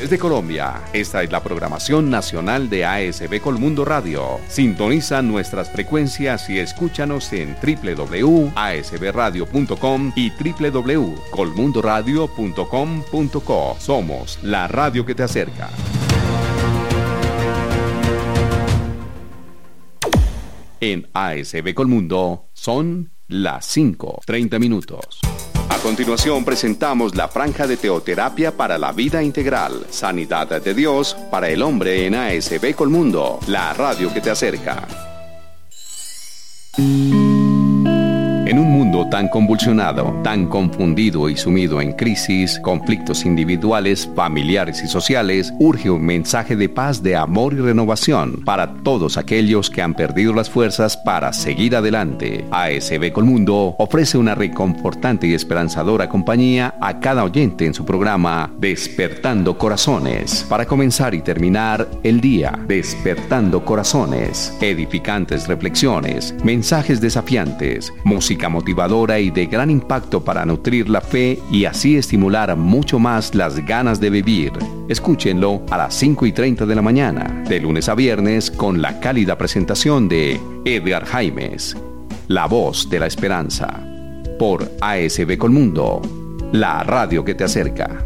Desde Colombia, esta es la programación nacional de ASB Colmundo Radio. Sintoniza nuestras frecuencias y escúchanos en www.asbradio.com y www.colmundoradio.com.co. Somos la radio que te acerca. En ASB Colmundo son las 5:30. A continuación presentamos la franja de teoterapia para la vida integral, sanidad de Dios para el hombre en ASB Colmundo, la radio que te acerca. En un mundo tan convulsionado, tan confundido y sumido en crisis, conflictos individuales, familiares y sociales, urge un mensaje de paz, de amor y renovación para todos aquellos que han perdido las fuerzas para seguir adelante. ASB Colmundo ofrece una reconfortante y esperanzadora compañía a cada oyente en su programa Despertando Corazones. Para comenzar y terminar el día, Despertando Corazones, edificantes reflexiones, mensajes desafiantes, música motivadora y de gran impacto para nutrir la fe y así estimular mucho más las ganas de vivir. Escúchenlo a las 5:30 de la mañana, de lunes a viernes, con la cálida presentación de Edgar Jaimes, la voz de la esperanza, por ASB Colmundo, la radio que te acerca.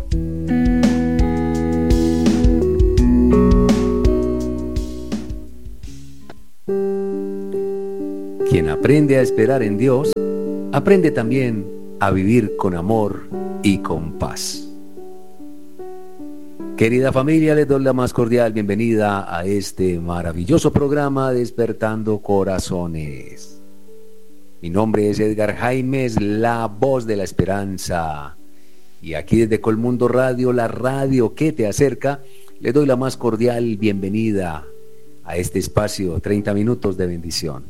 Quien aprende a esperar en Dios, aprende también a vivir con amor y con paz. Querida familia, les doy la más cordial bienvenida a este maravilloso programa Despertando Corazones. Mi nombre es Edgar Jaimes, la voz de la esperanza. Y aquí desde Colmundo Radio, la radio que te acerca, les doy la más cordial bienvenida a este espacio, 30 minutos de bendición.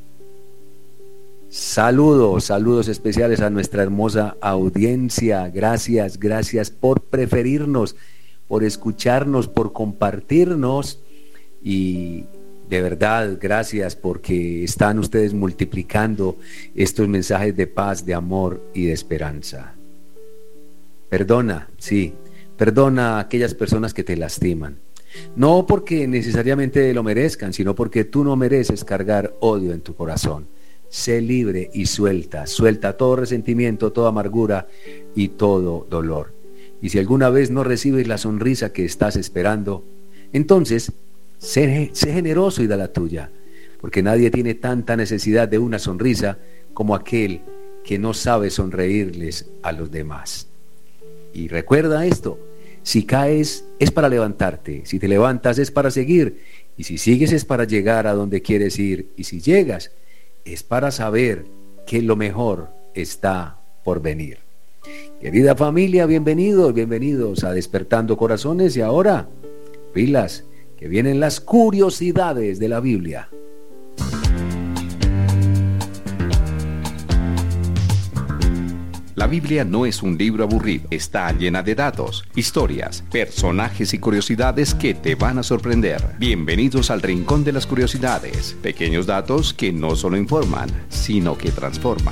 Saludos especiales a nuestra hermosa audiencia. Gracias por preferirnos, por escucharnos, por compartirnos y de verdad gracias porque están ustedes multiplicando estos mensajes de paz, de amor y de esperanza. Perdona a aquellas personas que te lastiman. No porque necesariamente lo merezcan, sino porque tú no mereces cargar odio en tu corazón. Sé libre y suelta todo resentimiento, toda amargura y todo dolor. Y si alguna vez no recibes la sonrisa que estás esperando, entonces sé generoso y da la tuya, porque nadie tiene tanta necesidad de una sonrisa como aquel que no sabe sonreírles a los demás. Y recuerda esto: si caes es para levantarte, si te levantas es para seguir, y si sigues es para llegar a donde quieres ir, y si llegas es para saber que lo mejor está por venir. Querida familia, bienvenidos a Despertando Corazones. Y ahora, pilas, que vienen las curiosidades de la Biblia. La Biblia no es un libro aburrido, está llena de datos, historias, personajes y curiosidades que te van a sorprender. Bienvenidos al Rincón de las Curiosidades, pequeños datos que no solo informan, sino que transforman.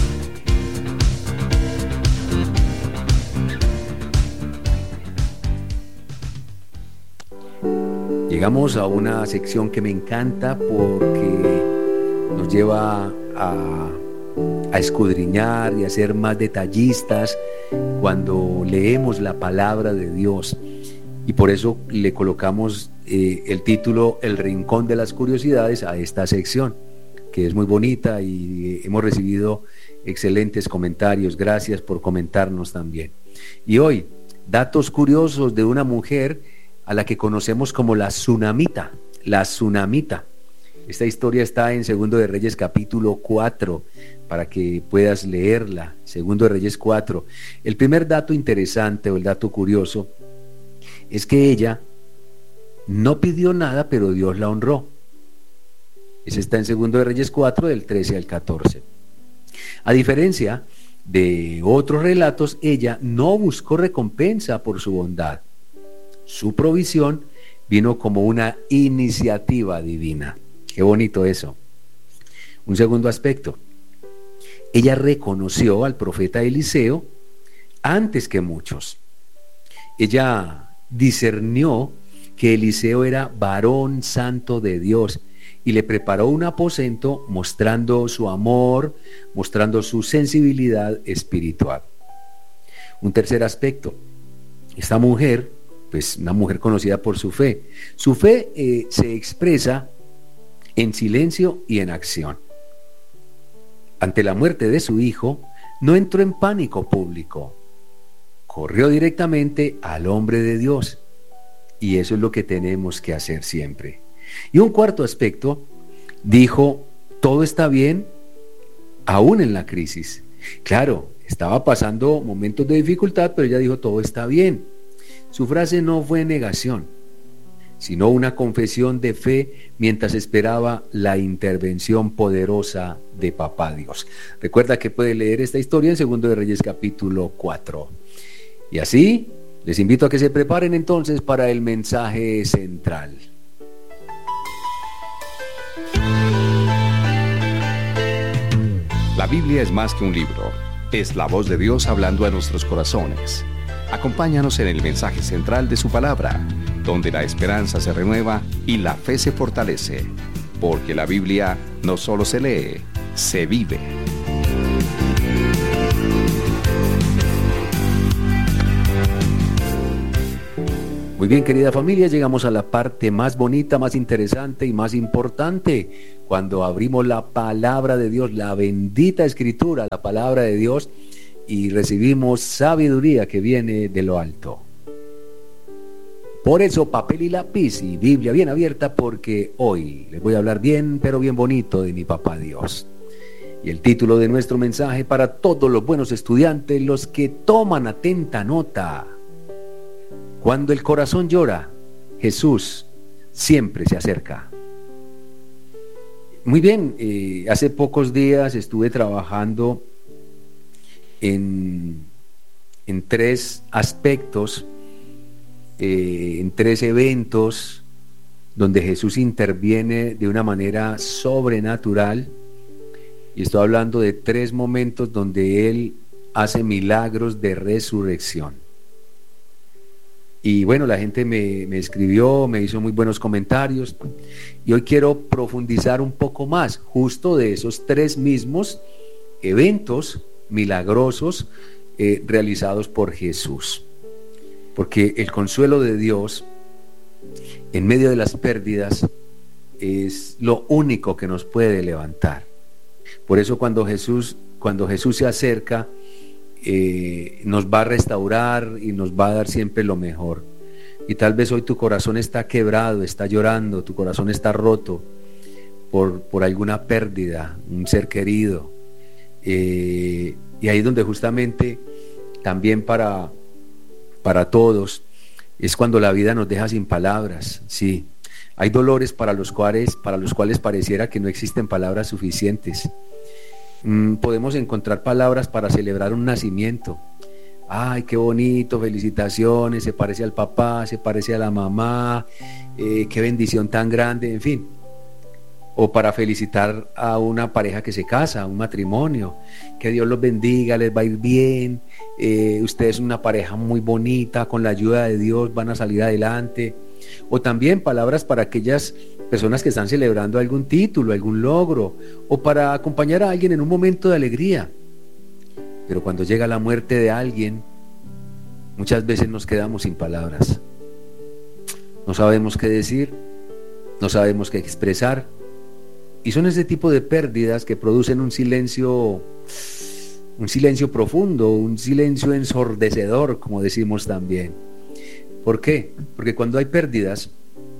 Llegamos a una sección que me encanta porque nos lleva a escudriñar y a ser más detallistas cuando leemos la palabra de Dios, y por eso le colocamos el título El Rincón de las Curiosidades a esta sección, que es muy bonita y hemos recibido excelentes comentarios. Gracias por comentarnos también. Y hoy, datos curiosos de una mujer a la que conocemos como la Tsunamita. Esta historia está en Segundo de Reyes capítulo 4, para que puedas leerla. Segundo de Reyes 4. El primer dato interesante o el dato curioso es que ella no pidió nada, pero Dios la honró. Ese está en Segundo de Reyes 4, del 13 al 14. A diferencia de otros relatos, ella no buscó recompensa por su bondad. Su provisión vino como una iniciativa divina. Qué bonito eso. Un segundo aspecto: ella reconoció al profeta Eliseo antes que muchos. Ella discernió que Eliseo era varón santo de Dios y le preparó un aposento mostrando su amor, mostrando su sensibilidad espiritual. Un tercer aspecto, esta mujer, pues una mujer conocida por su fe. Su fe se expresa en silencio y en acción. Ante la muerte de su hijo, no entró en pánico público, corrió directamente al hombre de Dios. Y eso es lo que tenemos que hacer siempre. Y un cuarto aspecto, dijo, todo está bien, aún en la crisis. Claro, estaba pasando momentos de dificultad, pero ella dijo, todo está bien. Su frase no fue negación, sino una confesión de fe mientras esperaba la intervención poderosa de Papá Dios. Recuerda que puede leer esta historia en 2 de Reyes capítulo 4. Y así, les invito a que se preparen entonces para el mensaje central. La Biblia es más que un libro, es la voz de Dios hablando a nuestros corazones. Acompáñanos en el mensaje central de su palabra, donde la esperanza se renueva y la fe se fortalece, porque la Biblia no solo se lee, se vive. Muy bien, querida familia, llegamos a la parte más bonita, más interesante y más importante, cuando abrimos la palabra de Dios, la bendita escritura, la palabra de Dios, y recibimos sabiduría que viene de lo alto. Por eso, papel y lápiz y Biblia bien abierta, porque hoy les voy a hablar bien, pero bien bonito de mi Papá Dios. Y el título de nuestro mensaje para todos los buenos estudiantes, los que toman atenta nota: cuando el corazón llora, Jesús siempre se acerca. Muy bien, hace pocos días estuve trabajando en 3 aspectos, en 3 eventos donde Jesús interviene de una manera sobrenatural, y estoy hablando de 3 momentos donde Él hace milagros de resurrección. Y bueno, la gente me escribió, me hizo muy buenos comentarios, y hoy quiero profundizar un poco más justo de esos 3 mismos eventos milagrosos realizados por Jesús. Porque el consuelo de Dios en medio de las pérdidas es lo único que nos puede levantar. Por eso cuando Jesús se acerca, nos va a restaurar y nos va a dar siempre lo mejor. Y tal vez hoy tu corazón está quebrado, está llorando, tu corazón está roto por alguna pérdida, un ser querido. Y ahí es donde justamente también para todos es cuando la vida nos deja sin palabras. Sí, hay dolores para los cuales pareciera que no existen palabras suficientes. Podemos encontrar palabras para celebrar un nacimiento. Ay, qué bonito, felicitaciones, se parece al papá, se parece a la mamá, qué bendición tan grande, en fin. O para felicitar a una pareja que se casa, a un matrimonio, que Dios los bendiga, les va a ir bien, ustedes son una pareja muy bonita, con la ayuda de Dios van a salir adelante. O también palabras para aquellas personas que están celebrando algún título, algún logro, o para acompañar a alguien en un momento de alegría. Pero cuando llega la muerte de alguien, muchas veces nos quedamos sin palabras. No sabemos qué decir, no sabemos qué expresar. Y son ese tipo de pérdidas que producen un silencio profundo, un silencio ensordecedor, como decimos también. ¿Por qué? Porque cuando hay pérdidas,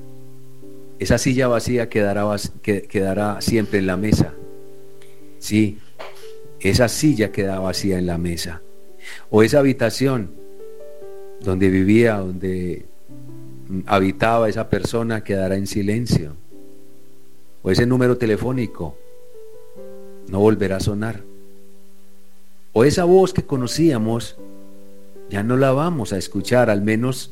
esa silla vacía quedará siempre en la mesa. Sí, esa silla queda vacía en la mesa. O esa habitación donde vivía, donde habitaba esa persona, quedará en silencio. O ese número telefónico no volverá a sonar. O esa voz que conocíamos ya no la vamos a escuchar, al menos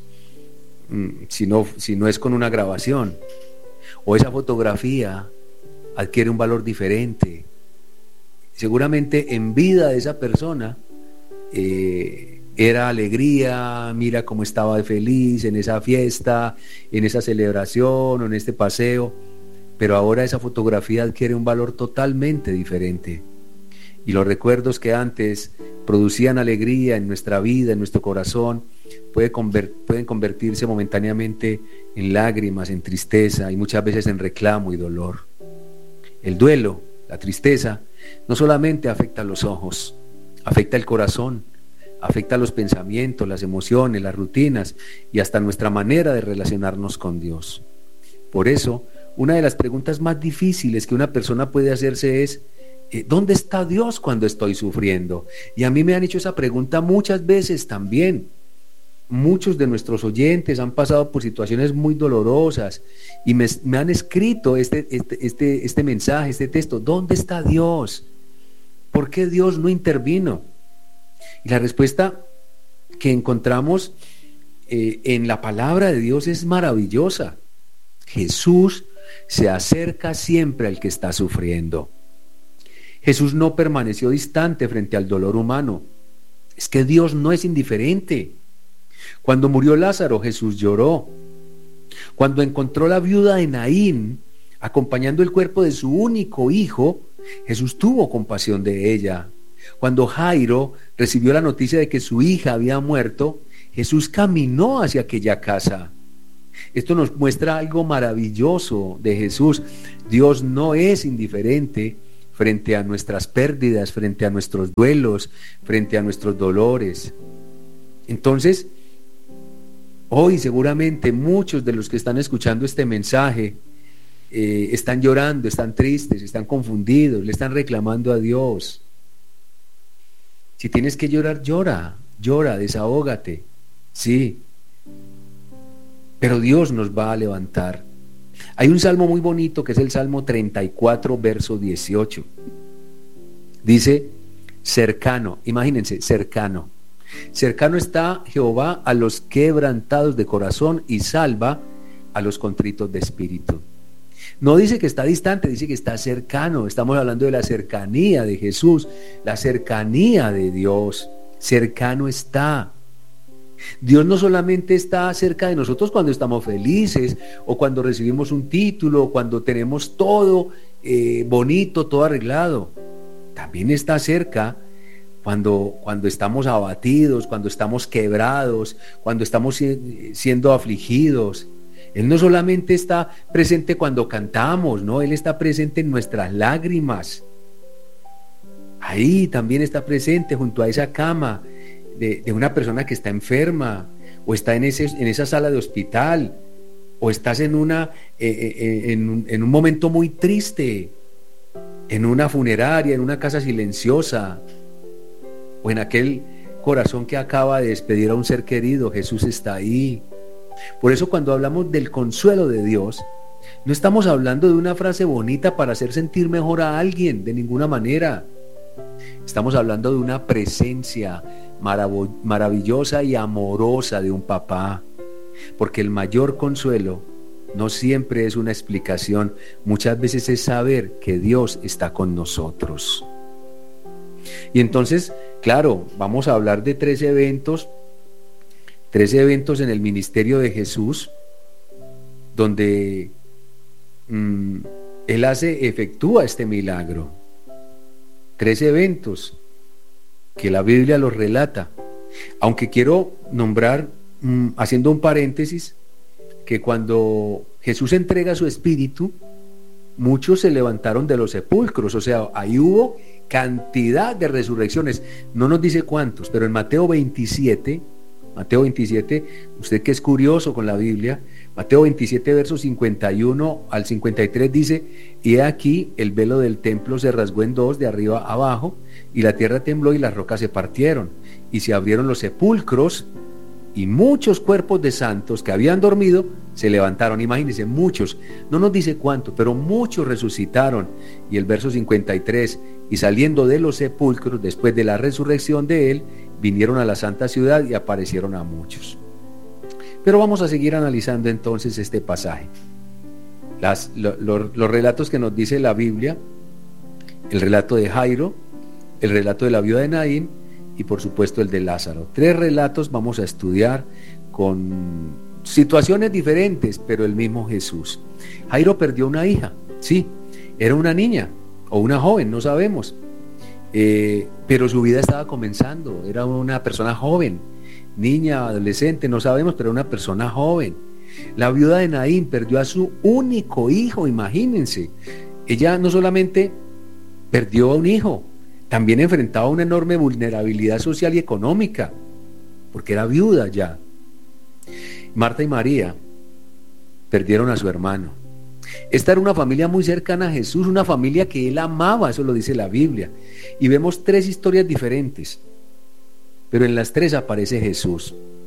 si no es con una grabación. O esa fotografía adquiere un valor diferente. Seguramente en vida de esa persona era alegría, mira cómo estaba de feliz en esa fiesta, en esa celebración o en este paseo, pero ahora esa fotografía adquiere un valor totalmente diferente. Y los recuerdos que antes producían alegría en nuestra vida, en nuestro corazón, pueden convertirse momentáneamente en lágrimas, en tristeza y muchas veces en reclamo y dolor. El duelo, la tristeza, no solamente afecta a los ojos, afecta el corazón, afecta los pensamientos, las emociones, las rutinas y hasta nuestra manera de relacionarnos con Dios. Por eso, una de las preguntas más difíciles que una persona puede hacerse es: ¿dónde está Dios cuando estoy sufriendo? Y a mí me han hecho esa pregunta muchas veces también. Muchos de nuestros oyentes han pasado por situaciones muy dolorosas y me han escrito este mensaje, este texto: ¿dónde está Dios? ¿Por qué Dios no intervino? Y la respuesta que encontramos en la palabra de Dios es maravillosa. Jesús se acerca siempre al que está sufriendo. Jesús no permaneció distante frente al dolor humano. Es que Dios no es indiferente. Cuando murió Lázaro, Jesús lloró. Cuando encontró la viuda de Naín acompañando el cuerpo de su único hijo, Jesús tuvo compasión de ella. Cuando Jairo recibió la noticia de que su hija había muerto, Jesús caminó hacia aquella casa. Esto nos muestra algo maravilloso de Jesús. Dios no es indiferente frente a nuestras pérdidas, frente a nuestros duelos, frente a nuestros dolores. Entonces, hoy seguramente muchos de los que están escuchando este mensaje están llorando, están tristes, están confundidos, le están reclamando a Dios. Si tienes que llorar, llora, desahógate, sí. Pero Dios nos va a levantar. Hay un salmo muy bonito que es el Salmo 34, verso 18. Dice: cercano, imagínense, cercano. Cercano está Jehová a los quebrantados de corazón y salva a los contritos de espíritu. No dice que está distante, dice que está cercano. Estamos hablando de la cercanía de Jesús, la cercanía de Dios. Cercano está. Dios no solamente está cerca de nosotros cuando estamos felices o cuando recibimos un título o cuando tenemos todo bonito, todo arreglado. También está cerca cuando estamos abatidos, cuando estamos quebrados, cuando estamos siendo afligidos. Él no solamente está presente cuando cantamos, no, Él está presente en nuestras lágrimas. Ahí también está presente junto a esa cama de una persona que está enferma, o está en esa sala de hospital, o estás en un momento muy triste, en una funeraria, en una casa silenciosa, o en aquel corazón que acaba de despedir a un ser querido. Jesús está ahí. Por eso, cuando hablamos del consuelo de Dios, no estamos hablando de una frase bonita para hacer sentir mejor a alguien, de ninguna manera. Estamos hablando de una presencia maravillosa y amorosa de un papá, porque el mayor consuelo no siempre es una explicación, muchas veces es saber que Dios está con nosotros. Y entonces, claro, vamos a hablar de tres eventos en el ministerio de Jesús, donde Él efectúa este milagro. 3 eventos que la Biblia los relata, aunque quiero nombrar, haciendo un paréntesis, que cuando Jesús entrega su espíritu, muchos se levantaron de los sepulcros, o sea, ahí hubo cantidad de resurrecciones, no nos dice cuántos, pero en Mateo 27, usted que es curioso con la Biblia, Mateo 27, versos 51 al 53 dice: y he aquí el velo del templo se rasgó en dos de arriba a abajo, y la tierra tembló y las rocas se partieron, y se abrieron los sepulcros, y muchos cuerpos de santos que habían dormido se levantaron. Imagínense, muchos, no nos dice cuánto, pero muchos resucitaron. Y el verso 53, y saliendo de los sepulcros después de la resurrección de él, vinieron a la santa ciudad y aparecieron a muchos. Pero vamos a seguir analizando entonces este pasaje. Los relatos que nos dice la Biblia, el relato de Jairo, el relato de la viuda de Naín y por supuesto el de Lázaro. 3 relatos vamos a estudiar con situaciones diferentes, pero el mismo Jesús. Jairo perdió una hija, sí, era una niña o una joven, no sabemos, pero su vida estaba comenzando, era una persona joven, niña, adolescente, no sabemos, pero una persona joven. La viuda de Naín perdió a su único hijo, imagínense. Ella no solamente perdió a un hijo, también enfrentaba una enorme vulnerabilidad social y económica, porque era viuda ya. Marta y María perdieron a su hermano. Esta era una familia muy cercana a Jesús, una familia que él amaba, eso lo dice la Biblia. Y vemos 3 historias diferentes, pero en las 3 aparece Jesús.